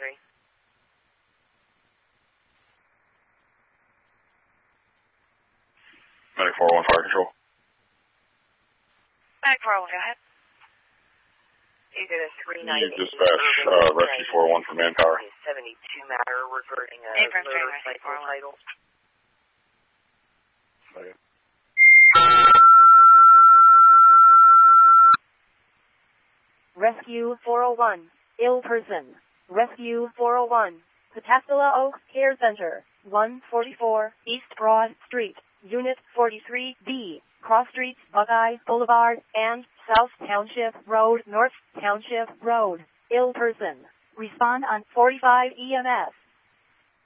3. 401 Fire Control. Medic 401, go ahead. You did a 398. Dispatch, Rescue 401 for manpower. 72 matter reverting a motorcycle title. Okay. Rescue 401, ill person. Rescue 401, Pataskala Oaks Care Center, 144 East Broad Street, Unit 43B, Cross Streets, Buckeye Boulevard, and South Township Road, North Township Road. Ill person. Respond on 45 EMS.